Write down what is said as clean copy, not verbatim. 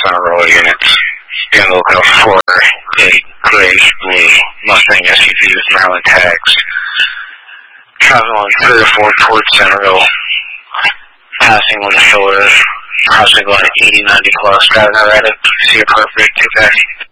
on a roll units. Be on the lookout for a grayish blue Mustang SUV with Maryland tags. Traveling on 304 towards Centerville. Passing on the shoulders. Possibly going 80, 90 plus. Driving around it. See a perfect. Take that.